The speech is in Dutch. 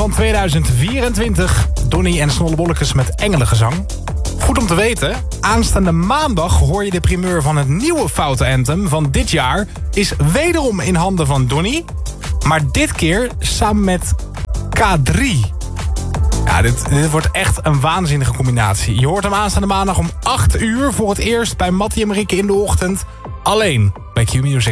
van 2024. Donnie en Snollebollekes met engelengezang. Goed om te weten, aanstaande maandag hoor je de primeur van het nieuwe Foute Anthem van dit jaar. Is wederom in handen van Donnie, maar dit keer samen met K3. Ja, dit wordt echt een waanzinnige combinatie. Je hoort hem aanstaande maandag om 8 uur voor het eerst bij Mattie en Marieke in de ochtend. Alleen bij Q-Music.